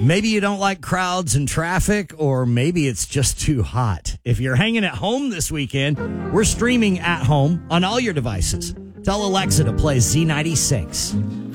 Maybe you don't like crowds and traffic, or maybe it's just too hot. If you're hanging at home this weekend, we're streaming at home on all your devices. Tell Alexa to play Z96.